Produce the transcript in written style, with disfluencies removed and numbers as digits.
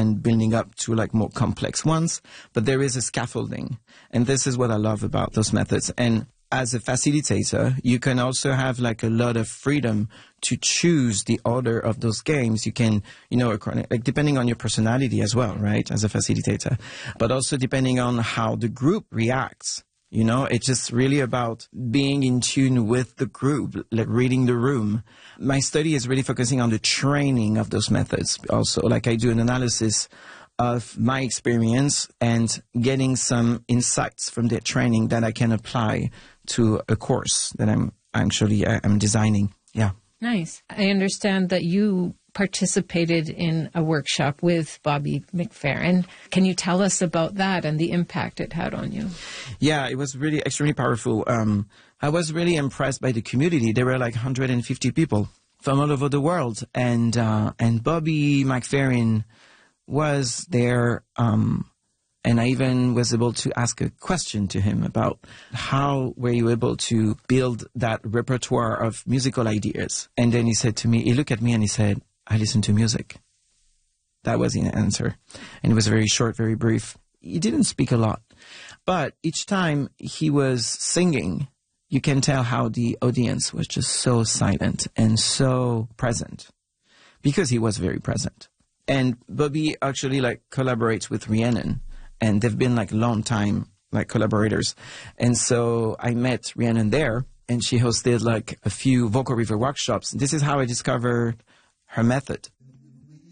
and building up to like more complex ones. But there is a scaffolding. And this is what I love about those methods. And as a facilitator, you can also have like a lot of freedom to choose the order of those games. You can, like depending on your personality as well, right? As a facilitator, but also depending on how the group reacts. It's just really about being in tune with the group, like reading the room. My study is really focusing on the training of those methods. Also, like I do an analysis of my experience and getting some insights from that training that I can apply to a course that I'm designing. Yeah. Nice. I understand that you participated in a workshop with Bobby McFerrin. Can you tell us about that and the impact it had on you? Yeah, it was really extremely powerful. I was really impressed by the community. There were like 150 people from all over the world, and Bobby McFerrin was there, and I even was able to ask a question to him about how were you able to build that repertoire of musical ideas. And then he looked at me and he said, I listen to music. That was the answer. And it was very short, very brief. He didn't speak a lot. But each time he was singing, you can tell how the audience was just so silent and so present, because he was very present. And Bobby actually collaborates with Rhiannon, and they've been long time collaborators. And so I met Rhiannon there, and she hosted a few vocal river workshops. This is how I discovered her method.